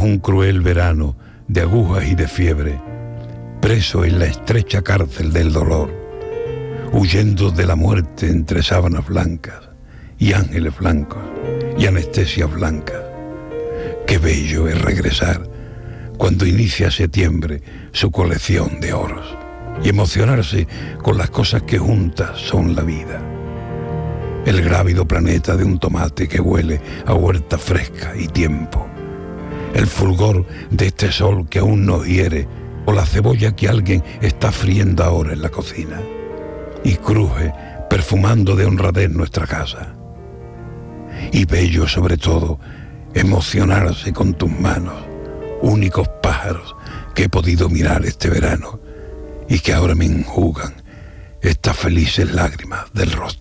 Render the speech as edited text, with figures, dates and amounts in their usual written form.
un cruel verano de agujas y de fiebre, preso en la estrecha cárcel del dolor, huyendo de la muerte entre sábanas blancas y ángeles blancos y anestesias blancas. Qué bello es regresar cuando inicia septiembre su colección de oros y emocionarse con las cosas que juntas son la vida. El grávido planeta de un tomate que huele a huerta fresca y tiempo. El fulgor de este sol que aún nos hiere, o la cebolla que alguien está friendo ahora en la cocina y cruje perfumando de honradez nuestra casa. Y bello sobre todo emocionarse con tus manos, únicos pájaros que he podido mirar este verano y que ahora me enjugan estas felices lágrimas del rostro.